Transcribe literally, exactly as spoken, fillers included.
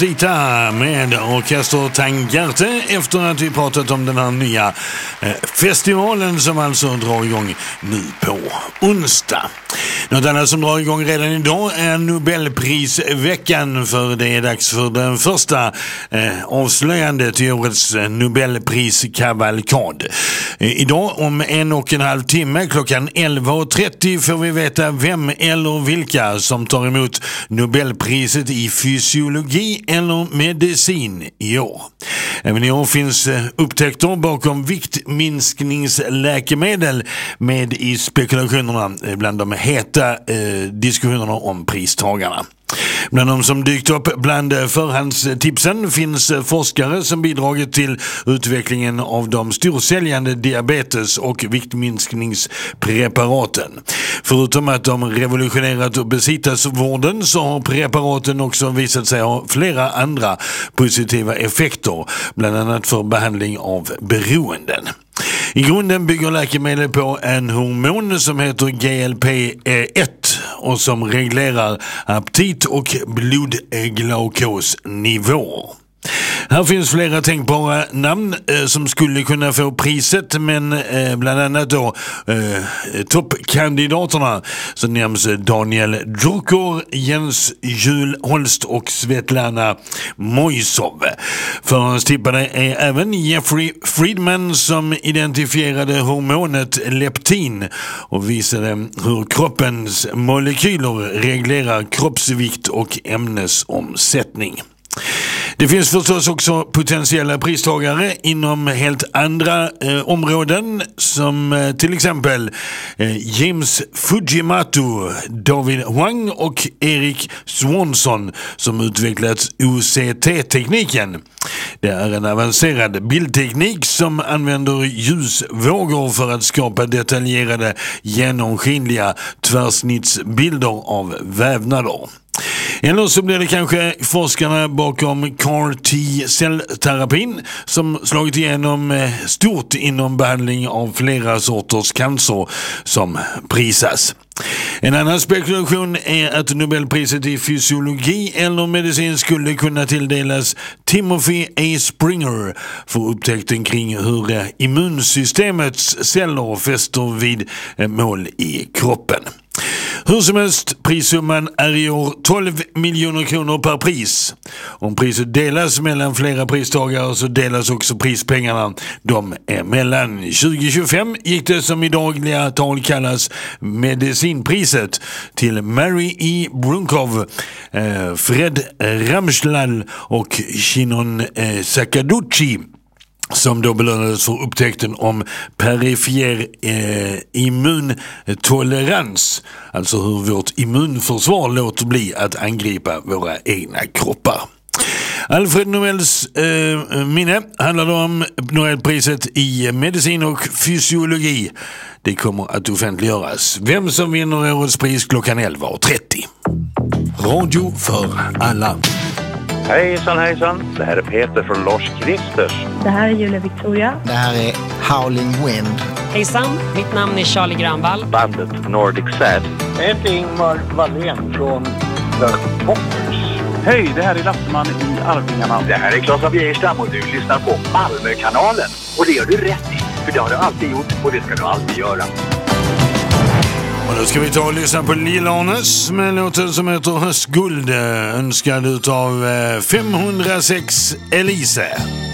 Rosita med Orkester Tangarte efter att vi pratat om den här nya eh, festivalen som alltså drar igång nu på onsdag. Något annat som drar igång redan idag är Nobelprisveckan, för det är dags för den första eh, avslöjandet i årets Nobelpriskavalkad. Eh, idag om en och en halv timme klockan elva och trettio får vi veta vem eller vilka som tar emot Nobelpriset i fysiologi eller medicin i år. Även i år finns upptäckter bakom viktminskningsläkemedel med i spekulationerna bland de heta eh, diskussionerna om pristagarna. Bland de som dykt upp bland förhandstipsen finns forskare som bidragit till utvecklingen av de storsäljande diabetes- och viktminskningspreparaten. Förutom att de revolutionerat obesitasvården så har preparaten också visat sig ha flera andra positiva effekter, bland annat för behandling av beroenden. I grunden bygger läkemedel på en hormon som heter G L P ett och som reglerar aptit och blodglukosnivåer. Här finns flera tänkbara namn eh, som skulle kunna få priset, men eh, bland annat då eh, toppkandidaterna så nämns Daniel Drucker, Jens Juhl Holst och Svetlana Moisov. Förhandstippade är även Jeffrey Friedman som identifierade hormonet leptin och visade hur kroppens molekyler reglerar kroppsvikt och ämnesomsättning. Det finns förstås också potentiella pristagare inom helt andra eh, områden som eh, till exempel eh, James Fujimoto, David Huang och Erik Swanson som utvecklat O C T-tekniken. Det är en avancerad bildteknik som använder ljusvågor för att skapa detaljerade genomskinliga tvärsnittsbilder av vävnader. Eller så blir det kanske forskarna bakom C A R T-cellterapin som slagit igenom stort inom behandling av flera sorters cancer som prisas. En annan spekulation är att Nobelpriset i fysiologi eller medicin skulle kunna tilldelas Timothy A. Springer för upptäckten kring hur immunsystemets celler fäster vid mål i kroppen. Hur som helst, prissumman är i år tolv miljoner kronor per pris. Om priset delas mellan flera pristagare så delas också prispengarna dem emellan. tjugo tjugofem gick det som i dagliga tal kallas medicinpriset till Mary E. Brunkov, eh, Fred Ramschlall och Shinon eh, Sakaduchi, som då belönades för upptäckten om perifer eh, immuntolerans, alltså hur vårt immunförsvar låter bli att angripa våra egna kroppar. Alfred Nobels eh, minne handlar om Nobelpriset i medicin och fysiologi. Det kommer att offentliggöras. Vem som vinner årets pris klockan elva och trettio. Radio för alla. Hejsan, hejsan. Det här är Peter från Lars Kristers. Det här är Julia Victoria. Det här är Howling Wind. Hejsan, mitt namn är Charlie Granvall. Bandet Nordic Sad. Jag heter Ingmar Wallén från The Poppers. Hej, det här är Lasseman i Arvingarna. Det här är Claes Abgerstam och du lyssnar på Malmökanalen. Och det gör du rätt i, för det har du alltid gjort och det ska du alltid göra. Och då ska vi ta och lyssna på Lil-Arnes med låten som heter Höstguld, önskad utav femhundrasex Elise.